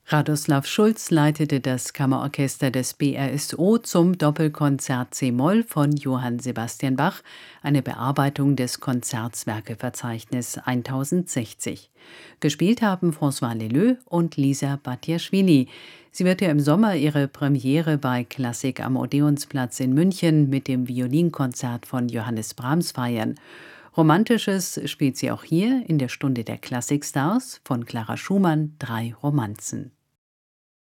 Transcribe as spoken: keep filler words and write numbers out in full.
Radoslav Schulz leitete das Kammerorchester des B R S O zum Doppelkonzert c-Moll von Johann Sebastian Bach, eine Bearbeitung des Konzertswerkeverzeichnis tausendsechzig. Gespielt haben François Leleux und Lisa Batiaschwili. Sie wird ja im Sommer ihre Premiere bei Klassik am Odeonsplatz in München mit dem Violinkonzert von Johannes Brahms feiern. Romantisches spielt sie auch hier in der Stunde der Klassikstars von Clara Schumann, drei Romanzen.